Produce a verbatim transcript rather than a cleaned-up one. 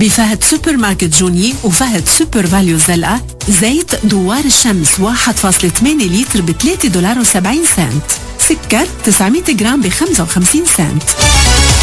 بفهد سوبر ماركت جوني وفهد سوبر فاليو زلقة زيت دوار الشمس واحد فاصلة ثمانية لتر ب ثلاثة دولار وسبعين سنت. سكر تسعمية جرام ب خمسة وخمسين سنت.